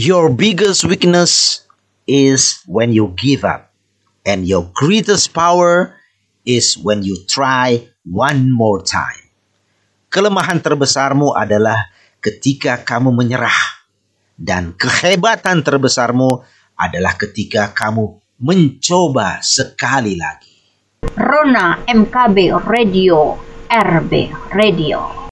Your biggest weakness is when you give up. And your greatest power is when you try one more time. Kelemahan terbesarmu adalah ketika kamu menyerah. Dan kehebatan terbesarmu adalah ketika kamu mencoba sekali lagi. Rona MKB Radio, RB Radio.